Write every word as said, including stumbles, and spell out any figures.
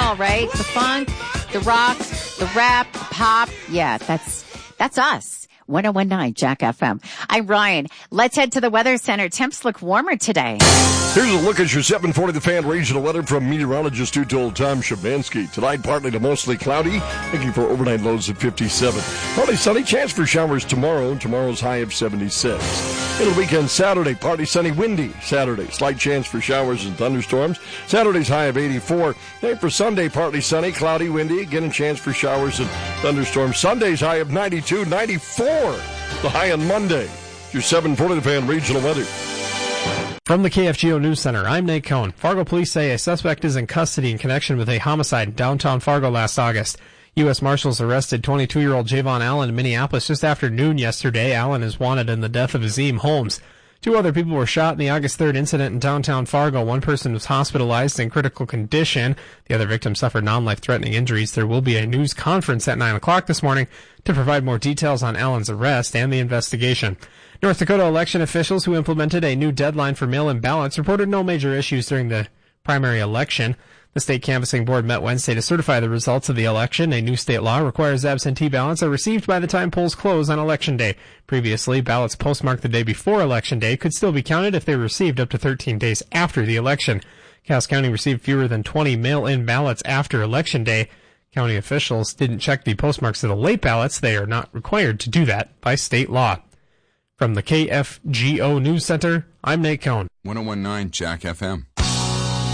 all, right? The funk, the rock, the rap, the pop. Yeah, that's that's us. one oh one point nine Jack F M. I'm Ryan. Let's head to the Weather Center. Temps look warmer today. Here's a look at your seven forty The Fan regional weather from meteorologist who told Tom Shabansky. Tonight, partly to mostly cloudy, looking for overnight lows of fifty-seven. Partly sunny, chance for showers tomorrow. Tomorrow's high of seventy-six. It'll weekend Saturday, partly sunny, windy Saturday. Slight chance for showers and thunderstorms. Saturday's high of eighty-four. Day for Sunday, partly sunny, cloudy, windy. Again, a chance for showers and thunderstorms. Sunday's high of ninety-two, ninety-four. The high on Monday. Your seven forty The Fan regional weather. From the K F G O News Center, I'm Nate Cohn. Fargo police say a suspect is in custody in connection with a homicide in downtown Fargo last August. U S Marshals arrested twenty-two-year-old Javon Allen in Minneapolis just after noon yesterday. Allen is wanted in the death of Azim Holmes. Two other people were shot in the August third incident in downtown Fargo. One person was hospitalized in critical condition. The other victim suffered non-life-threatening injuries. There will be a news conference at nine o'clock this morning to provide more details on Allen's arrest and the investigation. North Dakota election officials who implemented a new deadline for mail-in ballots reported no major issues during the primary election. The state canvassing board met Wednesday to certify the results of the election. A new state law requires absentee ballots are received by the time polls close on Election Day. Previously, ballots postmarked the day before Election Day could still be counted if they were received up to thirteen days after the election. Cass County received fewer than twenty mail-in ballots after Election Day. County officials didn't check the postmarks of the late ballots. They are not required to do that by state law. From the K F G O News Center, I'm Nate Cohn. one oh one point nine Jack F M.